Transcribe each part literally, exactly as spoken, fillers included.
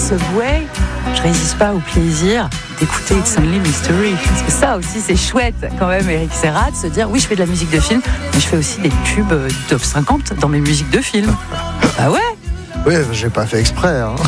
Subway, je résiste pas au plaisir d'écouter It's Only Mystery. Parce que ça aussi, c'est chouette quand même, Eric Serra, de se dire, oui, je fais de la musique de film, mais je fais aussi des tubes du top cinquante dans mes musiques de film. Ah ouais? Oui, j'ai pas fait exprès. Hein.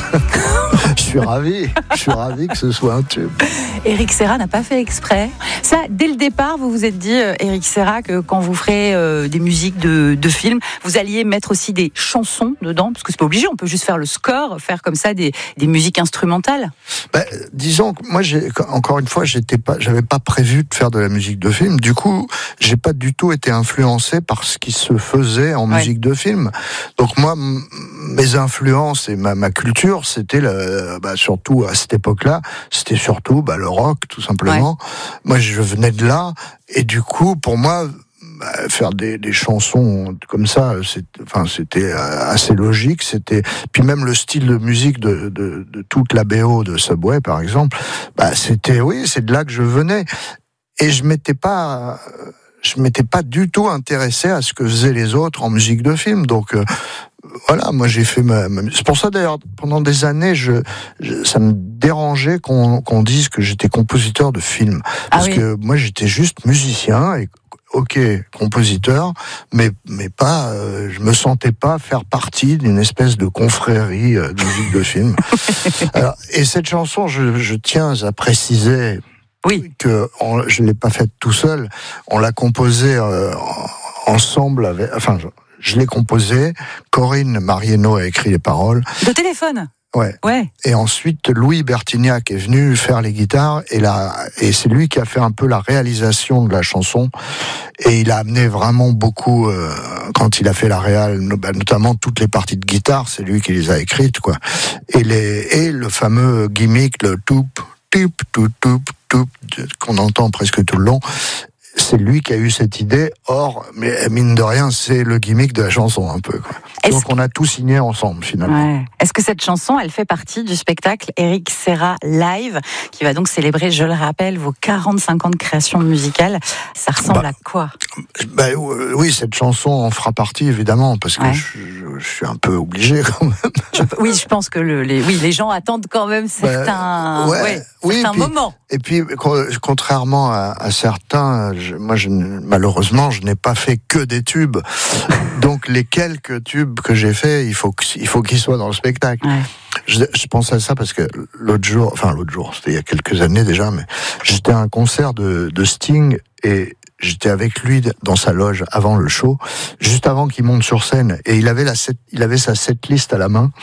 Je suis ravi. Je suis ravi que ce soit un tube. Eric Serra n'a pas fait exprès. Ça, dès le départ, vous vous êtes dit, euh, Eric Serra, que quand vous ferez euh, des musiques de, de films, vous alliez mettre aussi des chansons dedans, parce que c'est pas obligé, on peut juste faire le score, faire comme ça des, des musiques instrumentales. Ben, disons que moi, j'ai, encore une fois, j'étais pas, j'avais pas prévu de faire de la musique de film. Du coup, j'ai pas du tout été influencé par ce qui se faisait en ouais. musique de film. Donc moi, m- mes influences et ma, ma culture, c'était le, bah, surtout à cette époque-là, c'était surtout bah, le rock, tout simplement. Ouais. Moi, je venais de là, et du coup, pour moi, bah, faire des, des chansons comme ça, c'est, enfin, c'était assez logique. C'était, puis même le style de musique de, de, de toute la B O de Subway, par exemple, bah, c'était, oui, c'est de là que je venais, et je m'étais pas. Je m'étais pas du tout intéressé à ce que faisaient les autres en musique de film, donc. Euh, Voilà, moi j'ai fait ma, ma... C'est pour ça d'ailleurs, pendant des années, je, je ça me dérangeait qu'on, qu'on dise que j'étais compositeur de films. Parce ah oui. que moi j'étais juste musicien, et ok, compositeur, mais, mais pas, euh, je me sentais pas faire partie d'une espèce de confrérie euh, de musique de film. Alors, et cette chanson, je, je tiens à préciser oui. que on, je l'ai pas faite tout seul, on l'a composée euh, ensemble avec, enfin, je, Je l'ai composé, Corinne Marieno a écrit les paroles. De téléphone ? Ouais. ouais. Et ensuite, Louis Bertignac est venu faire les guitares, et, la, et c'est lui qui a fait un peu la réalisation de la chanson. Et il a amené vraiment beaucoup, euh, quand il a fait la réal, notamment toutes les parties de guitare, c'est lui qui les a écrites, quoi. Et, les, et le fameux gimmick, le toup, toup, toup, toup, toup, qu'on entend presque tout le long. C'est lui qui a eu cette idée. Or, mais mine de rien, c'est le gimmick de la chanson un peu, quoi. Donc on a tout signé ensemble finalement. Ouais. Est-ce que cette chanson, elle fait partie du spectacle Eric Serra Live, qui va donc célébrer, je le rappelle, vos quarante-cinq ans de création musicale? Ça ressemble bah, à quoi? bah, Oui, cette chanson en fera partie évidemment, parce que ouais. je, je, je suis un peu obligé quand même. Je, oui, je pense que le, les, oui, les gens attendent quand même certains, bah, ouais, ouais, oui, certains et puis, moments. Et puis, contrairement à, à certains, je, moi, je, malheureusement, je n'ai pas fait que des tubes. Donc, les quelques tubes que j'ai faits, il faut, il faut qu'ils soient dans le spectacle. Ouais. Je, je pense à ça parce que l'autre jour, enfin l'autre jour, c'était il y a quelques années déjà, mais j'étais à un concert de, de Sting, et j'étais avec lui dans sa loge avant le show, juste avant qu'il monte sur scène, et il avait la set, il avait sa setlist à la main.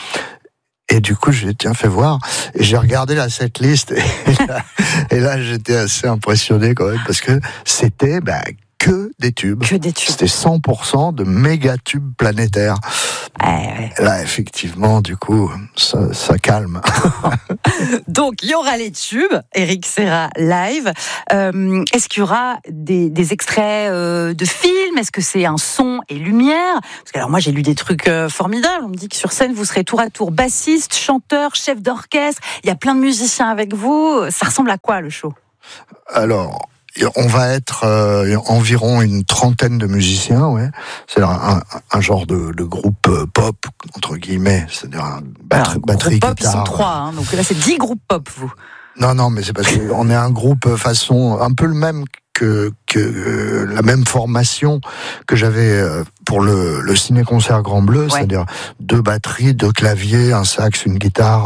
Et du coup, je lui ai dit, tiens, fais voir. Et j'ai regardé la setlist, et là, et là j'étais assez impressionné quand même, parce que c'était bah, que des tubes. Que des tubes. C'était cent pour cent de méga tubes planétaires. Ouais, ouais. Là, effectivement, du coup, ça, ça calme. Donc, il y aura les tubes, Eric Serra Live. Euh, est-ce qu'il y aura des, des extraits euh, de films? Est-ce que c'est un son et lumière? Parce que alors moi, j'ai lu des trucs euh, formidables. On me dit que sur scène, vous serez tour à tour bassiste, chanteur, chef d'orchestre. Il y a plein de musiciens avec vous. Ça ressemble à quoi, le show? Alors... On va être euh, environ une trentaine de musiciens, ouais. C'est un, un, un genre de, de groupe pop, entre guillemets, c'est-à-dire un batterie, Alors, batterie groupe pop, guitare. Ils sont trois, hein, donc là c'est dix groupes pop, vous. Non, non, mais c'est parce qu'on est un groupe façon un peu le même que, que euh, la même formation que j'avais euh, pour le, le ciné-concert Grand Bleu, ouais. C'est-à-dire deux batteries, deux claviers, un sax, une guitare.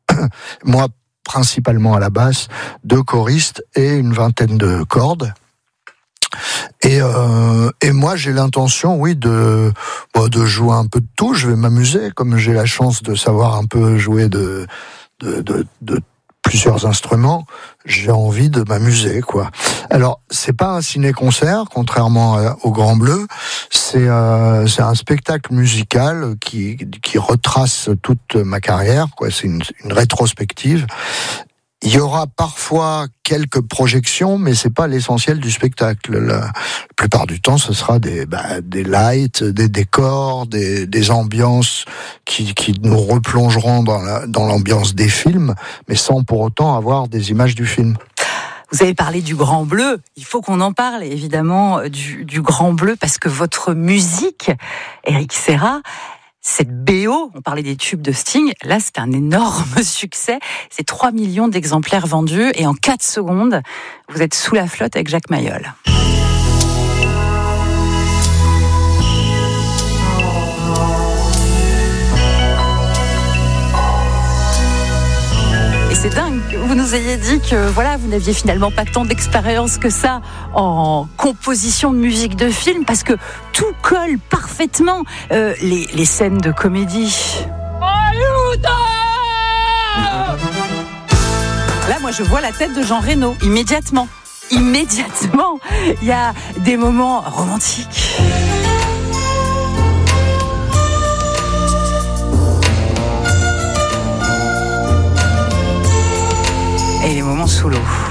Moi, principalement à la basse, deux choristes et une vingtaine de cordes. Et, euh, et moi, j'ai l'intention, oui, de, bon, de jouer un peu de tout. Je vais m'amuser, comme j'ai la chance de savoir un peu jouer de, de, de, de plusieurs instruments. J'ai envie de m'amuser, quoi. Alors, c'est pas un ciné-concert, contrairement au Grand Bleu. C'est, euh, c'est un spectacle musical qui, qui retrace toute ma carrière, quoi. C'est une, une rétrospective. Il y aura parfois quelques projections, mais c'est pas l'essentiel du spectacle. La, la plupart du temps, ce sera des, bah, des lights, des décors, des, des ambiances qui, qui nous replongeront dans, la, dans l'ambiance des films, mais sans pour autant avoir des images du film. Vous avez parlé du Grand Bleu, il faut qu'on en parle évidemment du, du Grand Bleu, parce que votre musique, Eric Serra, Cette B O, on parlait des tubes de Sting, là c'est un énorme succès. C'est trois millions d'exemplaires vendus et en quatre secondes, vous êtes sous la flotte avec Jacques Mayol. C'est dingue que vous nous ayez dit que voilà, vous n'aviez finalement pas tant d'expérience que ça en composition de musique de film, parce que tout colle parfaitement. Euh, les, les scènes de comédie. Là, moi, je vois la tête de Jean Reno, immédiatement. Immédiatement. Il y a des moments romantiques. Et les moments sous l'eau.